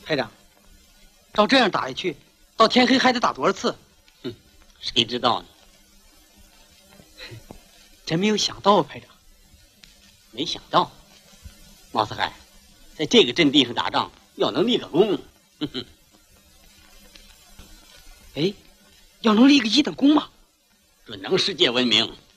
排长，照这样打下去，到天黑还得打多少次？ 谁知道呢？ 真没有想到啊，排长。 没想到，毛四海，在这个阵地上打仗，要能立个功。 哎，要能立个一等功吗？ 准能世界闻名。